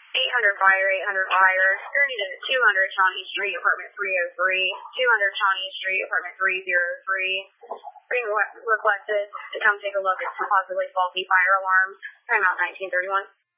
800 fire, 800 fire. You're needed at 200 Shawnee Street, apartment 303. 200 Shawnee Street, apartment 303. Being requested to come take a look at some possibly faulty fire alarms. Timeout 1931.